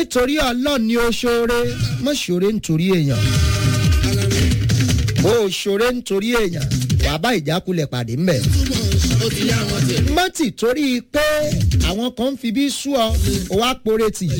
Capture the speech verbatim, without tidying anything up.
nítorí ọlọ́run ni ó ṣoore mọ́ ṣoore nítorí èèyàn bó o ṣoore nítorí èèyàn wàá bá ìjákulẹ̀ pàdé ńbẹ̀ mọ́tì torí pé àwọn kan ń fi bí sú ọ ó wá poretì